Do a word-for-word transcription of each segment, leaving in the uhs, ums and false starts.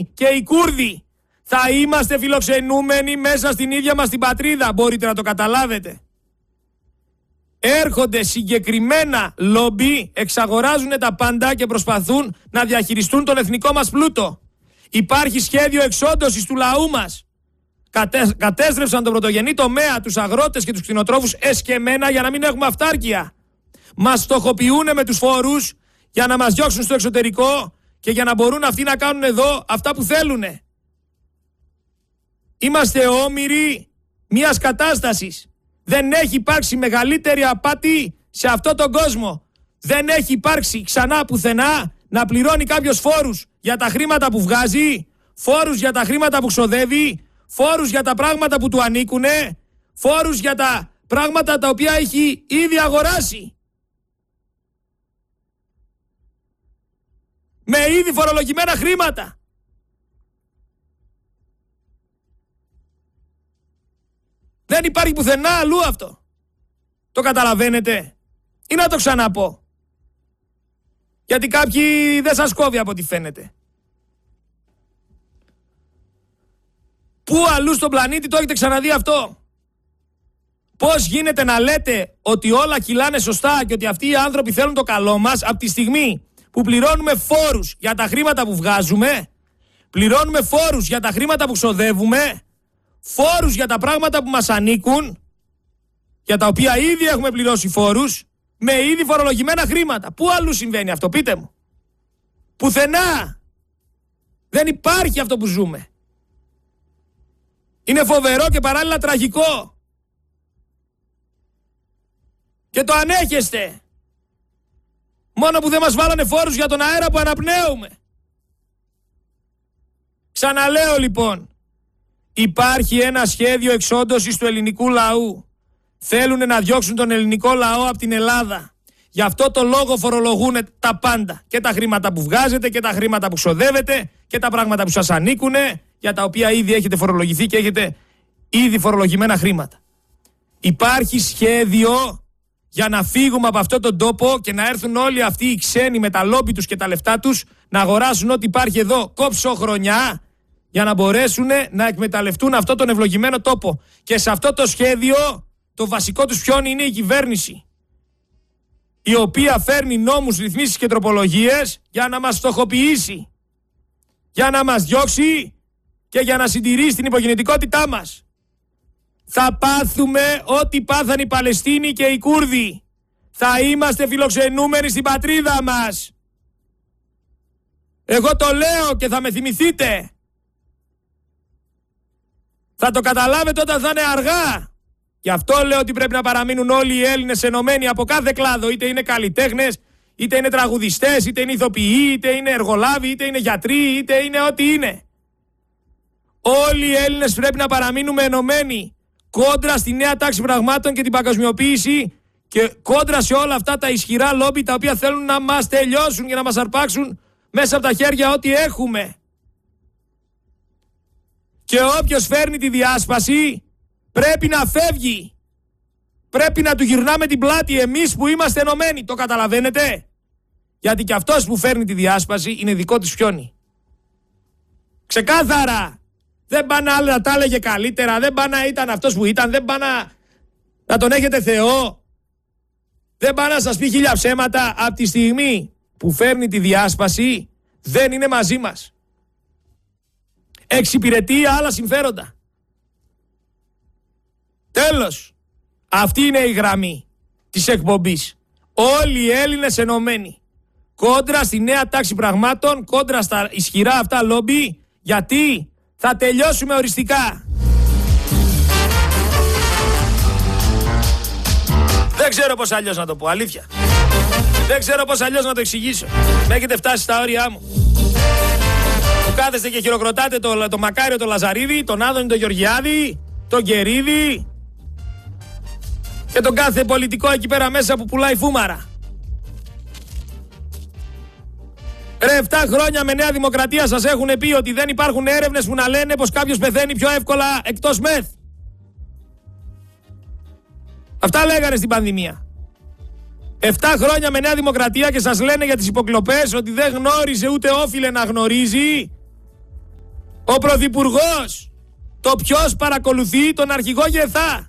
και οι Κούρδοι. Θα είμαστε φιλοξενούμενοι μέσα στην ίδια μας την πατρίδα. Μπορείτε να το καταλάβετε. Έρχονται συγκεκριμένα λόμπι, εξαγοράζουν τα πάντα και προσπαθούν να διαχειριστούν τον εθνικό μας πλούτο. Υπάρχει σχέδιο εξόντωσης του λαού μας. Κατέ, κατέστρεψαν τον πρωτογενή τομέα, τους αγρότες και τους κτηνοτρόφους εσκεμμένα για να μην έχουμε αυτάρκεια. Μας στοχοποιούν με τους φόρους για να μας διώξουν στο εξωτερικό και για να μπορούν αυτοί να κάνουν εδώ αυτά που θέλουν. Είμαστε όμοιροι μιας κατάστασης. Δεν έχει υπάρξει μεγαλύτερη απάτη σε αυτόν τον κόσμο. Δεν έχει υπάρξει ξανά πουθενά να πληρώνει κάποιος φόρους για τα χρήματα που βγάζει, φόρους για τα χρήματα που ξοδεύει, φόρους για τα πράγματα που του ανήκουνε, φόρους για τα πράγματα τα οποία έχει ήδη αγοράσει. Με ήδη φορολογημένα χρήματα. Δεν υπάρχει πουθενά αλλού αυτό. Το καταλαβαίνετε? Ή να το ξαναπώ? Γιατί κάποιοι δεν σας κόβει από ό,τι φαίνεται. Πού αλλού στον πλανήτη το έχετε ξαναδεί αυτό? Πώς γίνεται να λέτε ότι όλα κυλάνε σωστά και ότι αυτοί οι άνθρωποι θέλουν το καλό μας από τη στιγμή που πληρώνουμε φόρους για τα χρήματα που βγάζουμε, πληρώνουμε φόρους για τα χρήματα που ξοδεύουμε, φόρους για τα πράγματα που μας ανήκουν, για τα οποία ήδη έχουμε πληρώσει φόρους, με ήδη φορολογημένα χρήματα. Πού αλλού συμβαίνει αυτό, πείτε μου? Πουθενά. Δεν υπάρχει αυτό που ζούμε. Είναι φοβερό και παράλληλα τραγικό. Και το ανέχεστε. Μόνο που δεν μας βάλανε φόρους για τον αέρα που αναπνέουμε. Ξαναλέω λοιπόν, υπάρχει ένα σχέδιο εξόντωσης του ελληνικού λαού. Θέλουν να διώξουν τον ελληνικό λαό από την Ελλάδα. Γι' αυτό το λόγο φορολογούν τα πάντα. Και τα χρήματα που βγάζετε και τα χρήματα που ξοδεύετε και τα πράγματα που σας ανήκουν, για τα οποία ήδη έχετε φορολογηθεί και έχετε ήδη φορολογημένα χρήματα. Υπάρχει σχέδιο για να φύγουμε από αυτόν τον τόπο και να έρθουν όλοι αυτοί οι ξένοι με τα λόμπι τους και τα λεφτά τους να αγοράσουν ό,τι υπάρχει εδώ κόψω χρονιά, για να μπορέσουν να εκμεταλλευτούν αυτόν τον ευλογημένο τόπο. Και σε αυτό το σχέδιο το βασικό τους ποιον είναι? Η κυβέρνηση, η οποία φέρνει νόμους, ρυθμίσεις και τροπολογίες για να μας στοχοποιήσει, για να μας διώξει και για να συντηρήσει την υπογεννητικότητά μας. Θα πάθουμε ό,τι πάθαν οι Παλαιστίνοι και οι Κούρδοι. Θα είμαστε φιλοξενούμενοι στην πατρίδα μας. Εγώ το λέω και θα με θυμηθείτε. Θα το καταλάβετε όταν θα είναι αργά. Γι' αυτό λέω ότι πρέπει να παραμείνουν όλοι οι Έλληνες ενωμένοι από κάθε κλάδο. Είτε είναι καλλιτέχνες, είτε είναι τραγουδιστές, είτε είναι ηθοποιοί, είτε είναι εργολάβοι, είτε είναι γιατροί, είτε είναι ό,τι είναι. Όλοι οι Έλληνες πρέπει να παραμείνουμε ενωμένοι κόντρα στη νέα τάξη πραγμάτων και την παγκοσμιοποίηση και κόντρα σε όλα αυτά τα ισχυρά λόμπι τα οποία θέλουν να μας τελειώσουν και να μας αρπάξουν μέσα από τα χέρια ό,τι έχουμε. Και όποιος φέρνει τη διάσπαση πρέπει να φεύγει. Πρέπει να του γυρνάμε την πλάτη εμείς που είμαστε ενωμένοι. Το καταλαβαίνετε? Γιατί και αυτός που φέρνει τη διάσπαση είναι δικό της πιόνι. Ξεκάθαρα. Δεν πάνε να, να τα έλεγε καλύτερα. Δεν πάνε να ήταν αυτός που ήταν. Δεν πάνε να, να τον έχετε Θεό. Δεν πάνε να σας πει χίλια ψέματα. Από τη στιγμή που φέρνει τη διάσπαση δεν είναι μαζί μας. Εξυπηρετεί άλλα συμφέροντα. Τέλος. Αυτή είναι η γραμμή της εκπομπής. Όλοι οι Έλληνες ενωμένοι. Κόντρα στη νέα τάξη πραγμάτων, κόντρα στα ισχυρά αυτά λόμπι. Γιατί θα τελειώσουμε οριστικά. Δεν ξέρω πώς αλλιώς να το πω, αλήθεια. Δεν ξέρω πώς αλλιώς να το εξηγήσω. Με έχετε φτάσει στα όρια μου. Που κάθεστε και χειροκροτάτε το, το Μακάριο το Λαζαρίδη, τον Άδωνη τον Γεωργιάδη, τον Κερίδη και τον κάθε πολιτικό εκεί πέρα μέσα που πουλάει φούμαρα. Ρε, εφτά χρόνια με Νέα Δημοκρατία σας έχουν πει ότι δεν υπάρχουν έρευνες που να λένε πως κάποιος πεθαίνει πιο εύκολα εκτός μεθ. Αυτά λέγανε στην πανδημία. Εφτά χρόνια με Νέα Δημοκρατία και σας λένε για τις υποκλοπές ότι δεν γνώριζε ούτε όφιλε να γνωρίζει ο Πρωθυπουργός το ποιος παρακολουθεί τον αρχηγό ΓΕΘΑ.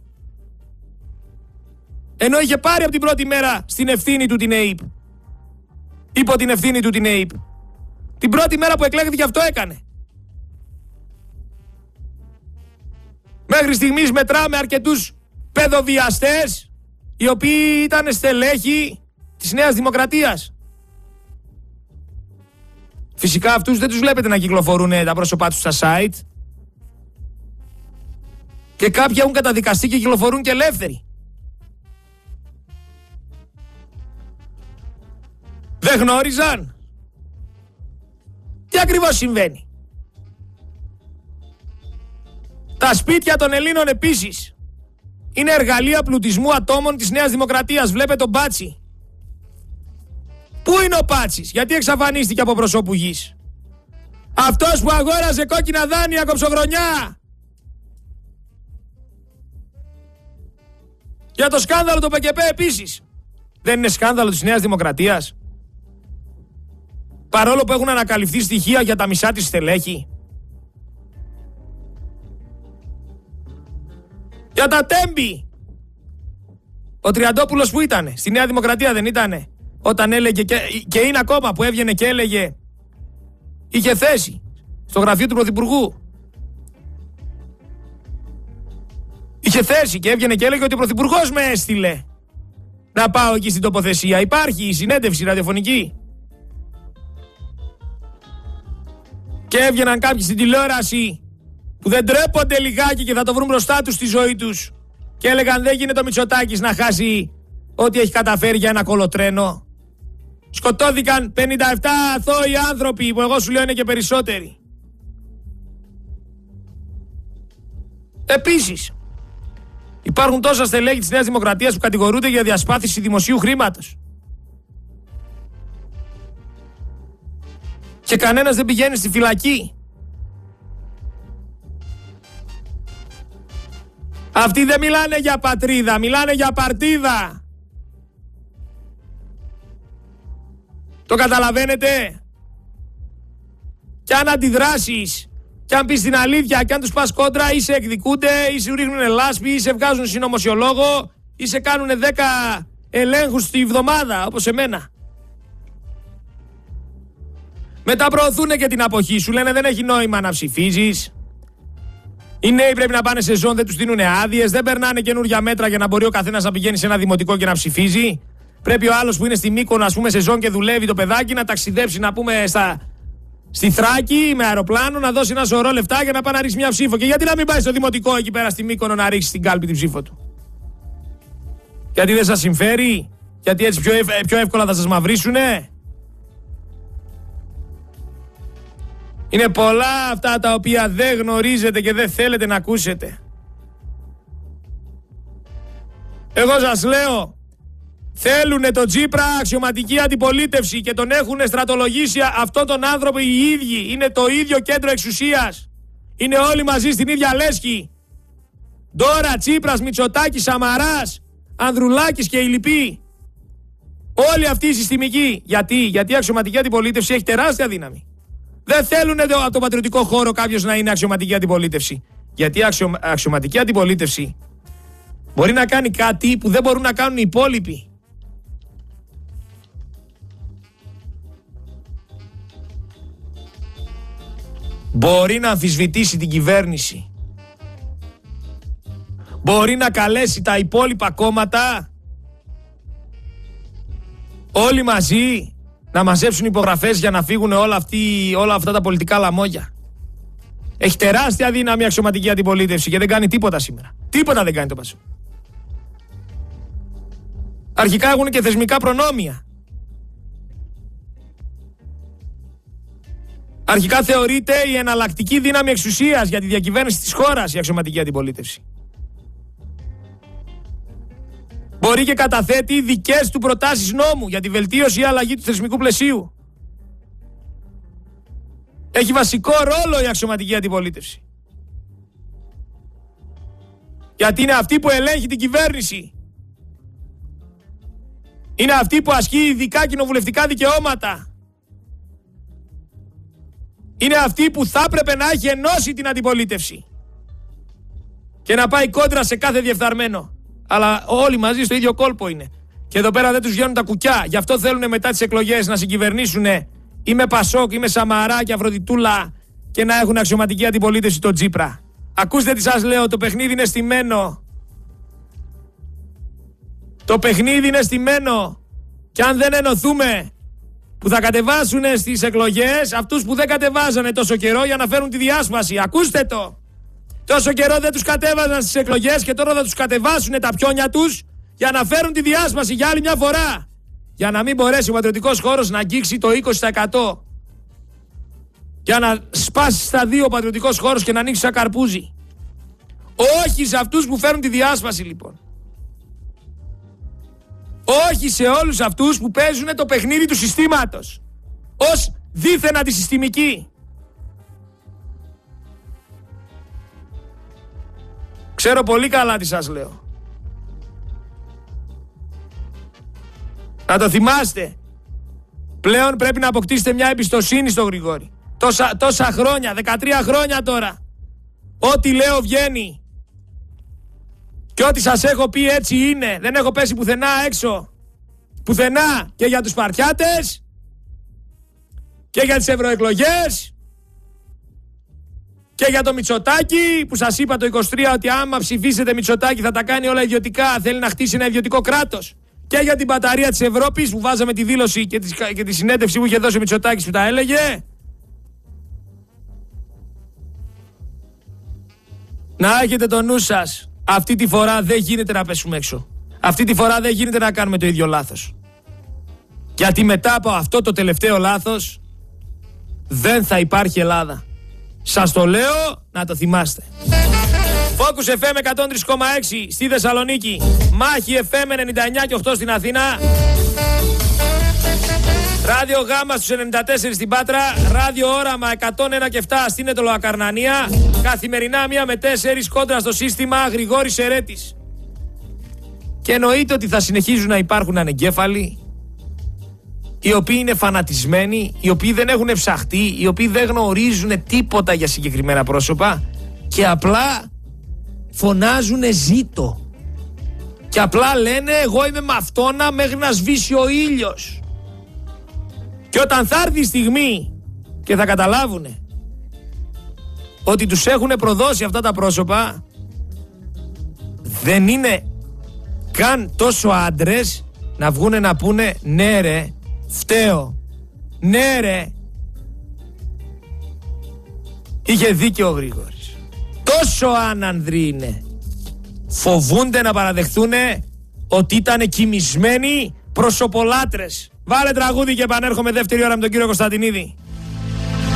Ενώ είχε πάρει από την πρώτη μέρα στην ευθύνη του την ΕΥΠ. Υπό την ευθύνη του την ΕΥΠ. Την πρώτη μέρα που εκλέχθηκε αυτό έκανε. Μέχρι στιγμής μετράμε αρκετούς παιδοβιαστές οι οποίοι ήταν στελέχοι της Νέας Δημοκρατίας. Φυσικά αυτούς δεν τους βλέπετε να κυκλοφορούν τα πρόσωπά τους στα site. Και κάποιοι έχουν καταδικαστεί και κυκλοφορούν και ελεύθεροι. Δεν γνώριζαν. Τι ακριβώς συμβαίνει? Τα σπίτια των Ελλήνων επίσης είναι εργαλεία πλουτισμού ατόμων της Νέας Δημοκρατίας. Βλέπετε τον Μπάτσι. Πού είναι ο Πάτσης? Γιατί εξαφανίστηκε από προσώπου γης? Αυτός που αγόραζε κόκκινα δάνεια κοψοχρονιά. Για το σκάνδαλο του ΠΚΠ επίσης. Δεν είναι σκάνδαλο της Νέας Δημοκρατίας? Παρόλο που έχουν ανακαλυφθεί στοιχεία για τα μισά της στελέχη. Για τα τέμπη. Ο Τριαντόπουλος που ήτανε? Στη Νέα Δημοκρατία δεν ήτανε? Όταν έλεγε και, και είναι ακόμα που έβγαινε και έλεγε, είχε θέση στο γραφείο του Πρωθυπουργού. Είχε θέση και έβγαινε και έλεγε ότι ο Πρωθυπουργός με έστειλε να πάω εκεί στην τοποθεσία. Υπάρχει η συνέντευξη ραδιοφωνική. Και έβγαιναν κάποιοι στην τηλεόραση που δεν τρέπονται λιγάκι και θα το βρουν μπροστά τους στη ζωή τους και έλεγαν δεν γίνεται ο Μητσοτάκης να χάσει ό,τι έχει καταφέρει για ένα κολοτρένο. Σκοτώθηκαν πενήντα επτά αθώοι άνθρωποι που εγώ σου λέω είναι και περισσότεροι. Επίσης, υπάρχουν τόσα στελέχη της Νέας Δημοκρατίας που κατηγορούνται για διασπάθηση δημοσίου χρήματος. Και κανένας δεν πηγαίνει στη φυλακή. Αυτοί δεν μιλάνε για πατρίδα, μιλάνε για παρτίδα. Το καταλαβαίνετε? Και αν αντιδράσεις, και αν πεις την αλήθεια, και αν τους πας κόντρα, ή σε εκδικούνται, ή σε ρίχνουν λάσπη, ή σε βγάζουν συνωμοσιολόγο, ή σε κάνουν δέκα ελέγχους τη βδομάδα, όπως εμένα. Μετά προωθούν και την αποχή σου, λένε δεν έχει νόημα να ψηφίζεις. Οι νέοι πρέπει να πάνε σε ζώνη, δεν τους δίνουν άδειες, δεν περνάνε καινούργια μέτρα για να μπορεί ο καθένας να πηγαίνει σε ένα δημοτικό και να ψηφίζει. Πρέπει ο άλλος που είναι στη Μύκονο, ας πούμε, σε ζώνη και δουλεύει το παιδάκι να ταξιδέψει, να πούμε, στα... στη Θράκη με αεροπλάνο, να δώσει ένα σωρό λεφτά για να πάει να ρίξει μια ψήφο. Και γιατί να μην πάει στο δημοτικό εκεί πέρα στη Μύκονο να ρίξει στην κάλπη την ψήφο του? Γιατί δεν σας συμφέρει? Γιατί έτσι πιο, ευ... πιο εύκολα θα σας μαυρίσουνε? Είναι πολλά αυτά τα οποία δεν γνωρίζετε και δεν θέλετε να ακούσετε. Εγώ σας λέω, θέλουνε τον Τσίπρα αξιωματική αντιπολίτευση και τον έχουν στρατολογήσει αυτόν τον άνθρωπο οι ίδιοι. Είναι το ίδιο κέντρο εξουσίας. Είναι όλοι μαζί στην ίδια λέσχη. Ντόρα, Τσίπρας, Μητσοτάκης, Σαμαράς, Ανδρουλάκης και οι λοιποί. Όλοι αυτοί οι συστημικοί. Γιατί? Γιατί η αξιωματική αντιπολίτευση έχει τεράστια δύναμη. Δεν θέλουν από τον πατριωτικό χώρο κάποιος να είναι αξιωματική αντιπολίτευση. Γιατί η αξιο... αξιωματική αντιπολίτευση μπορεί να κάνει κάτι που δεν μπορούν να κάνουν οι υπόλοιποι. Μπορεί να αμφισβητήσει την κυβέρνηση. Μπορεί να καλέσει τα υπόλοιπα κόμματα όλοι μαζί να μαζέψουν υπογραφές για να φύγουν όλα, αυτοί, όλα αυτά τα πολιτικά λαμόγια. Έχει τεράστια δύναμη η αξιωματική αντιπολίτευση και δεν κάνει τίποτα σήμερα. Τίποτα δεν κάνει το Πασόκ. Αρχικά έχουν και θεσμικά προνόμια. Αρχικά θεωρείται η εναλλακτική δύναμη εξουσίας για τη διακυβέρνηση της χώρας η αξιωματική αντιπολίτευση. Μπορεί και καταθέτει δικές του προτάσεις νόμου για τη βελτίωση ή αλλαγή του θεσμικού πλαισίου. Έχει βασικό ρόλο η αξιωματική αντιπολίτευση. Γιατί είναι αυτή που ελέγχει την κυβέρνηση. Είναι αυτή που ασκεί ειδικά κοινοβουλευτικά δικαιώματα. Είναι αυτή που θα έπρεπε να έχει ενώσει την αντιπολίτευση και να πάει κόντρα σε κάθε διεφθαρμένο. Αλλά όλοι μαζί στο ίδιο κόλπο είναι. Και εδώ πέρα δεν τους βγαίνουν τα κουκιά. Γι' αυτό θέλουν μετά τις εκλογές να συγκυβερνήσουν ή με Πασόκ ή με Σαμαρά και Αφροδιτούλα και να έχουν αξιωματική αντιπολίτευση τον Τσίπρα. Ακούστε τι σας λέω, το παιχνίδι είναι στημένο. Το παιχνίδι είναι στημένο. Και αν δεν ενωθούμε, που θα κατεβάσουν στις εκλογές αυτούς που δεν κατεβάζανε τόσο καιρό για να φέρουν τη διάσπαση. Ακούστε το. Τόσο καιρό δεν τους κατέβαζαν στις εκλογές και τώρα θα τους κατεβάσουν τα πιόνια τους για να φέρουν τη διάσπαση για άλλη μια φορά. Για να μην μπορέσει ο πατριωτικός χώρος να αγγίξει το είκοσι τοις εκατό. Για να σπάσει στα δύο ο πατριωτικός χώρος και να ανοίξει σαν καρπούζι. Όχι σε αυτούς που φέρουν τη διάσπαση λοιπόν. Όχι σε όλους αυτούς που παίζουν το παιχνίδι του συστήματος ως δίθεν αντισυστημικοί. Ξέρω πολύ καλά τι σας λέω. Να το θυμάστε. Πλέον πρέπει να αποκτήσετε μια εμπιστοσύνη στο Γρηγόρη. Τόσα, τόσα χρόνια, δεκατρία χρόνια τώρα. Ό,τι λέω βγαίνει. Και ό,τι σας έχω πει έτσι είναι. Δεν έχω πέσει πουθενά έξω. Πουθενά. Και για τους Σπαρτιάτες και για τις ευρωεκλογές και για το Μητσοτάκη που σας είπα το είκοσι τρία ότι άμα ψηφίσετε Μητσοτάκη θα τα κάνει όλα ιδιωτικά. Θέλει να χτίσει ένα ιδιωτικό κράτος. Και για την μπαταρία της Ευρώπης που βάζαμε τη δήλωση και τη, και τη συνέντευξη που είχε δώσει ο Μητσοτάκης που τα έλεγε. Να έχετε το νου σας. Αυτή τη φορά δεν γίνεται να πέσουμε έξω. Αυτή τη φορά δεν γίνεται να κάνουμε το ίδιο λάθος. Γιατί μετά από αυτό το τελευταίο λάθος δεν θα υπάρχει Ελλάδα. Σας το λέω να το θυμάστε. Focus εφ εμ εκατόν τρία κόμμα έξι στη Θεσσαλονίκη. Μάχη εφ εμ ενενήντα εννιά και οκτώ στην Αθήνα. Ράδιο Γάμα στους ενενήντα τέσσερα στην Πάτρα. Ράδιο Όραμα εκατόν ένα και επτά στην Ετωλοακαρνανία. Καθημερινά μία με τέσσερις κόντρα στο σύστημα Γρηγόρης Σερέτης. Και εννοείται ότι θα συνεχίζουν να υπάρχουν ανεγκέφαλοι, οι οποίοι είναι φανατισμένοι, οι οποίοι δεν έχουν ψαχτεί, οι οποίοι δεν γνωρίζουν τίποτα για συγκεκριμένα πρόσωπα και απλά φωνάζουν ζήτω. Και απλά λένε εγώ είμαι με αυτόνα μέχρι να σβήσει ο ήλιος. Και όταν θα έρθει η στιγμή και θα καταλάβουν ότι τους έχουν προδώσει αυτά τα πρόσωπα, δεν είναι καν τόσο άντρες να βγούνε να πούνε ναι ρε, φταίω, ναι ρε, είχε δίκιο ο Γρηγόρης. Τόσο άνανδροι είναι. Φοβούνται να παραδεχθούν ότι ήταν κοιμισμένοι προσωπολάτρες. Βάλε τραγούδι και επανέρχομαι δεύτερη ώρα με τον κύριο Κωνσταντινίδη.